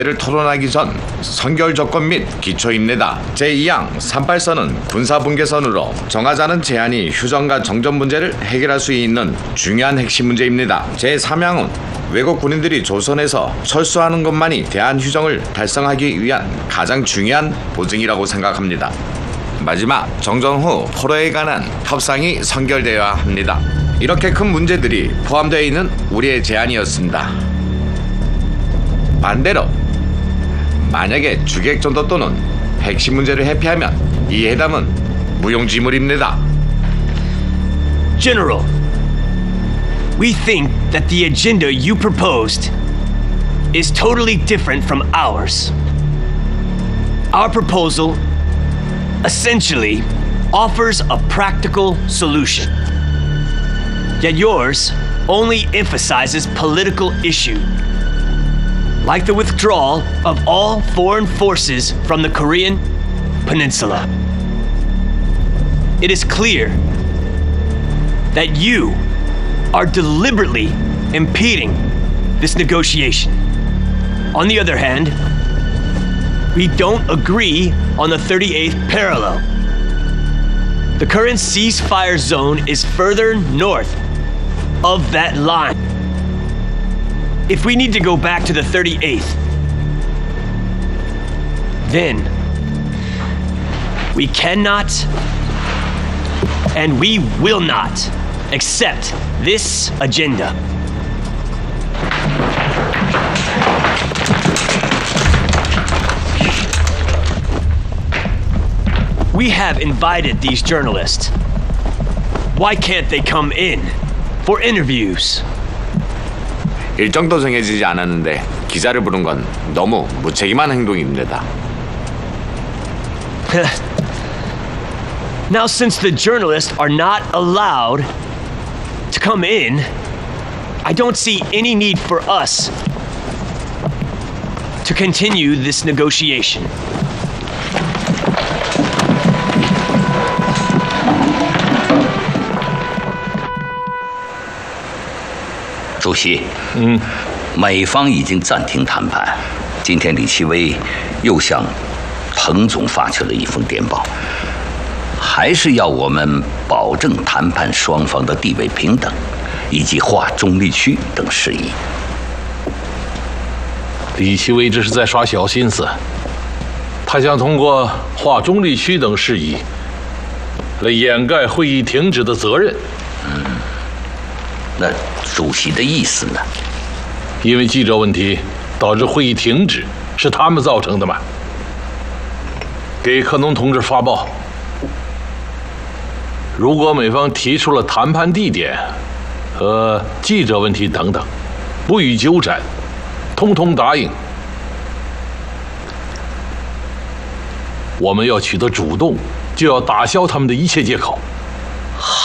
를 토론하기 전 선결 조건 및 기초입니다. 제2항 38선은 군사분계선으로 정하자는 제한이 휴전과 정전 문제를 해결할 수 있는 중요한 핵심 문제입니다. 제3항은 외국 군인들이 조선에서 철수하는 것만이 대한휴전을 달성하기 위한 가장 중요한 보증이라고 생각합니다. 마지막, 정전 후 포로에 관한 협상이 선결되어야 합니다. 이렇게 큰 문제들이 포함되어 있는 우리의 제안이었습니다. 반대로 만약에 주객전도 또는 핵심 문제를 회피하면 이 회담은 무용지물입니다. General, we think that the agenda you proposed is totally different from ours. Our proposal essentially offers a practical solution. Yet yours only emphasizes political issue, like the withdrawal of all foreign forces from the Korean Peninsula. It is clear that you are deliberately impeding this negotiation. On the other hand, we don't agree on the 38th parallel. The current ceasefire zone is further north of that line. If we need to go back to the 38th, then we cannot and we will not accept this agenda. We have invited these journalists. Why can't they come in for interviews? 일정도 정해지지 않았는데 기자를 부른 건 너무 무책임한 행동입니다. Now, since the journalists are not allowed to come in, I don't see any need for us to continue this negotiation. 主席，美方已经暂停谈判。今天李奇微又向彭总发去了一封电报，还是要我们保证谈判双方的地位平等，以及划中立区等事宜。 李奇微这是在耍小心思，他想通过划中立区等事宜来掩盖会议停止的责任。 那主席的意思呢？ 因为记者问题导致会议停止，是他们造成的嘛？给克农同志发报，如果美方提出了谈判地点和记者问题等等，不予纠缠，通通答应，我们要取得主动，就要打消他们的一切借口。